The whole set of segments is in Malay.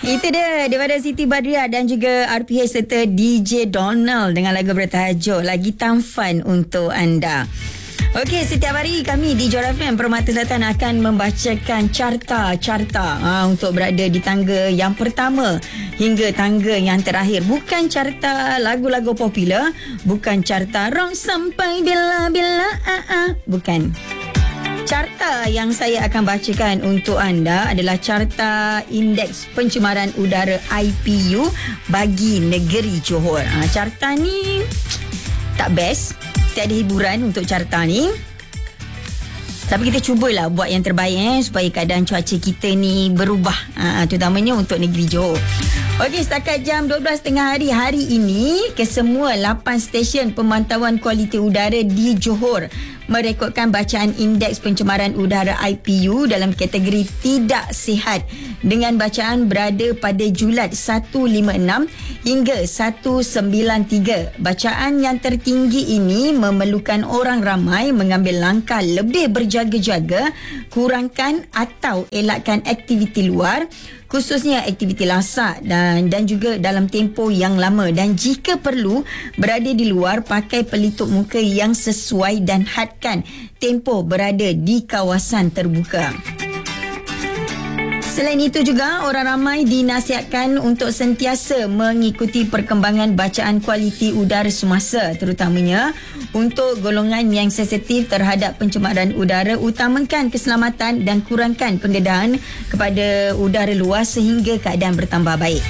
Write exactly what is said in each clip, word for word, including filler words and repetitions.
Itu dia daripada Siti Badriah dan juga R P H serta D J Donald dengan lagu bertajuk Lagi Tamfan untuk anda. Okey, setiap hari kami di Johor F M Permata Selatan akan membacakan carta-carta ha, untuk berada di tangga yang pertama hingga tangga yang terakhir. Bukan carta lagu-lagu popular, bukan carta rong sampai bila-bila, ah, ah. bukan. Carta yang saya akan bacakan untuk anda adalah carta Indeks Pencemaran Udara I P U bagi negeri Johor. Ha, carta ni tak best, tiada hiburan untuk carta ni. Tapi kita cubalah buat yang terbaik eh, supaya keadaan cuaca kita ni berubah, ha, terutamanya untuk negeri Johor. Okey, setakat jam dua belas tiga puluh hari hari ini, kesemua lapan stesen pemantauan kualiti udara di Johor merekodkan bacaan Indeks Pencemaran Udara I P U dalam kategori tidak sihat dengan bacaan berada pada julat seratus lima puluh enam hingga seratus sembilan puluh tiga. Bacaan yang tertinggi ini memerlukan orang ramai mengambil langkah lebih berjaga-jaga, kurangkan atau elakkan aktiviti luar, khususnya aktiviti lasak dan dan juga dalam tempoh yang lama, dan jika perlu berada di luar pakai pelitup muka yang sesuai dan hadkan tempoh berada di kawasan terbuka. Selain itu juga, orang ramai dinasihatkan untuk sentiasa mengikuti perkembangan bacaan kualiti udara semasa, terutamanya untuk golongan yang sensitif terhadap pencemaran udara. Utamakan keselamatan dan kurangkan pendedahan kepada udara luar sehingga keadaan bertambah baik.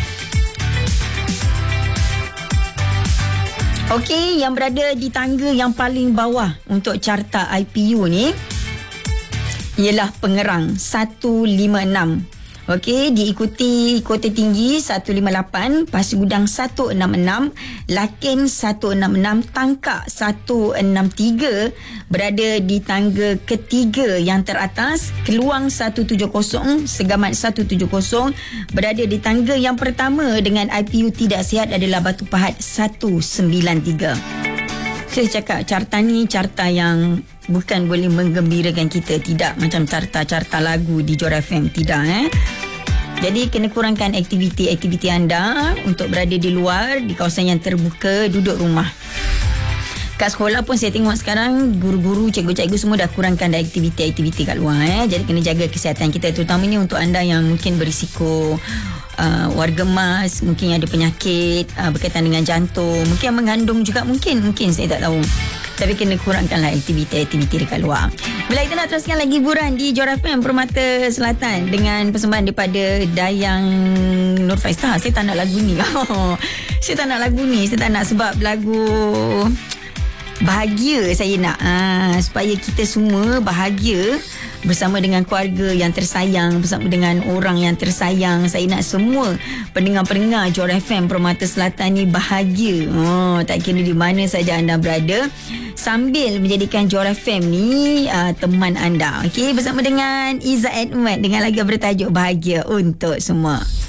Okey, yang berada di tangga yang paling bawah untuk carta I P U ni ialah Pengerang seratus lima puluh enam. Okey, diikuti Kota Tinggi seratus lima puluh lapan, Pasir Gudang seratus enam puluh enam, Lakin seratus enam puluh enam, Tangkak seratus enam puluh tiga berada di tangga ketiga yang teratas. Keluang seratus tujuh puluh, Segamat seratus tujuh puluh berada di tangga yang pertama dengan I P U tidak sihat adalah Batu Pahat seratus sembilan puluh tiga. Saya cakap carta ni carta yang bukan boleh menggembirakan kita, tidak macam carta-carta lagu di Johor F M, tidak eh. Jadi kena kurangkan aktiviti-aktiviti anda untuk berada di luar, di kawasan yang terbuka, duduk rumah. Kat sekolah pun saya tengok sekarang guru-guru, cikgu-cikgu semua dah kurangkan dah aktiviti-aktiviti kat luar eh. Jadi kena jaga kesihatan kita, terutamanya untuk anda yang mungkin berisiko uh, warga emas, mungkin yang ada penyakit uh, berkaitan dengan jantung, mungkin yang mengandung juga, mungkin mungkin saya tak tahu. Tapi kena kurangkanlah aktiviti-aktiviti dekat luar. Bila kita nak teruskan lagi hiburan di Johor F M Permata Selatan dengan persembahan daripada Dayang Nur Faizah. Saya tak nak lagu ni. Saya tak nak lagu ni. Saya tak nak, sebab lagu bahagia saya nak. Ha, supaya kita semua bahagia bersama dengan keluarga yang tersayang, bersama dengan orang yang tersayang. Saya nak semua pendengar-pendengar Johor F M Permata Selatan ni bahagia. Oh, tak kira di mana saja anda berada, sambil menjadikan Johor F M ni uh, teman anda. Okey, bersama dengan Izzat Edmund dengan lagu bertajuk Bahagia Untuk Semua.